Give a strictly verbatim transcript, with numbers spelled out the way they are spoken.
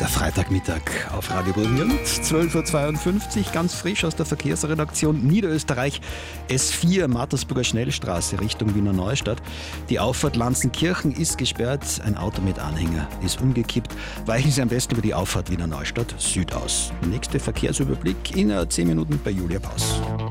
Der Freitagmittag auf Radio Burgenland, zwölf Uhr zweiundfünfzig, ganz frisch aus der Verkehrsredaktion Niederösterreich. S vier, Mattersburger Schnellstraße Richtung Wiener Neustadt. Die Auffahrt Lanzenkirchen ist gesperrt, ein Auto mit Anhänger ist umgekippt. Weichen Sie am besten über die Auffahrt Wiener Neustadt Süd aus. Nächste Verkehrsüberblick in zehn Minuten bei Julia Paus.